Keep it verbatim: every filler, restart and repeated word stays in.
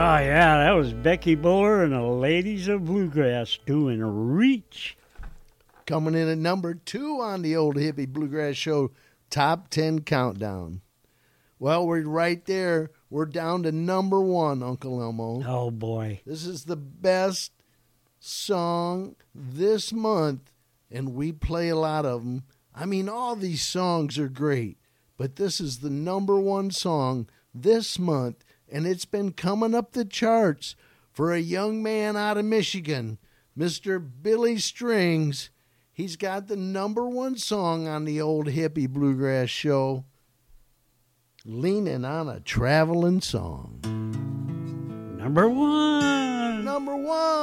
Oh, yeah, that was Becky Buller and the Ladies of Bluegrass doing Reach. Coming in at number two on the Old Hippie Bluegrass Show Top ten Countdown. Well, we're right there. We're down to number one, Uncle Elmo. Oh, boy. This is the best song this month, and we play a lot of them. I mean, all these songs are great, but this is the number one song this month, and it's been coming up the charts for a young man out of Michigan, Mister Billy Strings. He's got the number one song on the Old Hippie Bluegrass Show, Leaning on a Traveling Song. Number one. Number one.